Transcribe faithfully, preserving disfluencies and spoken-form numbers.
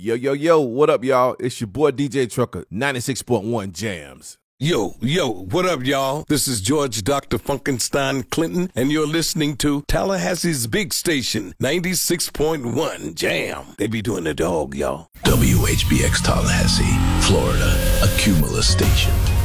Yo, yo, yo, what up, y'all? It's your boy D J Trucker, ninety-six point one Jams. Yo, yo, what up, y'all? This is George Doctor Funkenstein Clinton, and you're listening to Tallahassee's big station, ninety-six point one Jam. They be doing the dog, y'all. W H B X Tallahassee, Florida, a Cumulus station.